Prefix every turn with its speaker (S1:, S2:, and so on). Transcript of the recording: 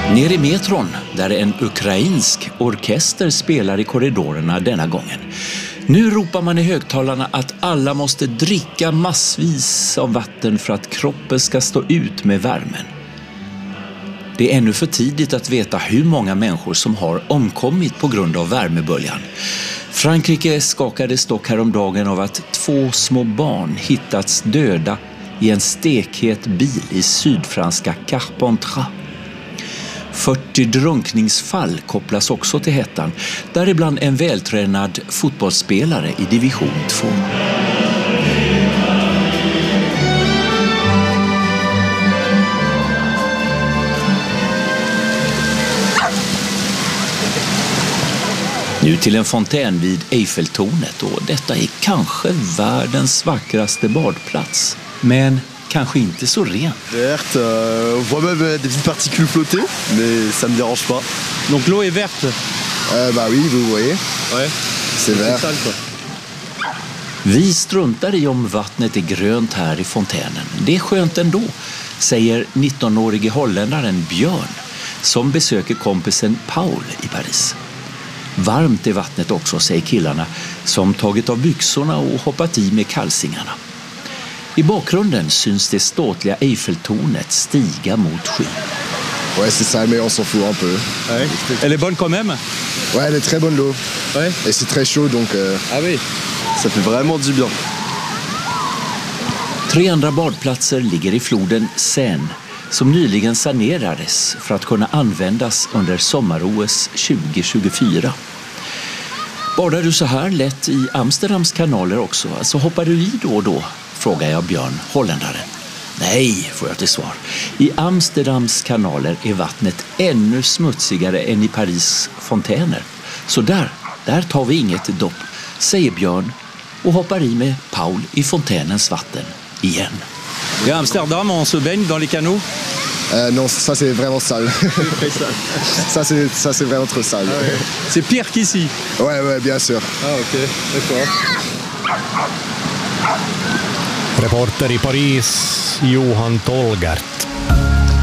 S1: Nere i metron, där en ukrainsk orkester spelar i korridorerna denna gången. Nu ropar man i högtalarna att alla måste dricka massvis av vatten för att kroppen ska stå ut med värmen. Det är ännu för tidigt att veta hur många människor som har omkommit på grund av värmeböljan. Frankrike skakades dock häromdagen av att 2 små barn hittats döda i en stekhet bil i sydfranska Carpentras. 40 drunkningsfall kopplas också till hettan, däribland en vältränad fotbollsspelare i division 2. Nu till en fontän vid Eiffeltornet, och detta är kanske världens vackraste badplats. Men kanske inte så ren.
S2: Verte, on voit même des petites particules flotter, mais ça me dérange pas.
S3: Donc l'eau est verte.
S2: Bah oui, vous voyez.
S3: Ouais.
S2: C'est vert.
S3: Sale, quoi.
S1: Vi struntar i om vattnet är grönt här i fontänen. Det är skönt ändå, säger 19-årige holländaren Björn, som besöker kompisen Paul i Paris. Varmt är vattnet också, säger killarna, som tagit av byxorna och hoppat i med kalsingarna. I bakgrunden syns det ståtliga Eiffeltornet stiga mot skyn.
S2: Ouais, c'est ça, mais on s'en fout un peu.
S3: Ouais. Elle est bonne quand même.
S2: Ouais, elle est très bonne l'eau.
S3: Ouais.
S2: Et c'est très chaud, donc
S3: Ah oui.
S2: ça fait vraiment du bien.
S1: 3 andra badplatser ligger i floden Seine, som nyligen sanerades för att kunna användas under sommar-OS 2024. Badar du så här lätt i Amsterdams kanaler också? Alltså hoppar du i då och då? Frågar jag Björn, holländaren. Nej, får jag till svar. I Amsterdams kanaler är vattnet ännu smutsigare än i Paris fontäner. Så där tar vi inget dopp, säger Björn och hoppar i med Paul i fontänens vatten igen.
S3: Et à Amsterdam, on se baigne dans les canaux.
S2: Non, ça c'est vraiment sale. ça c'est vraiment trop sale.
S3: Ah ouais. C'est pire qu'ici.
S2: Ouais, bien sûr.
S3: Ah ok, d'accord.
S4: Reporter i Paris, Johan Tolgert.